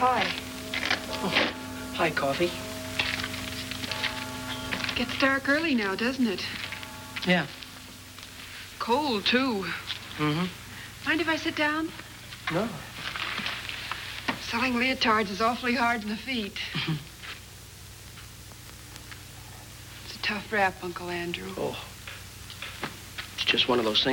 Hi. Oh, hi, Coffee. Gets dark early now, doesn't it? Yeah. Cold, too. Mm-hmm. Mind if I sit down? No. Selling leotards is awfully hard on the feet. It's a tough rap, Uncle Andrew. Oh. It's just one of those things.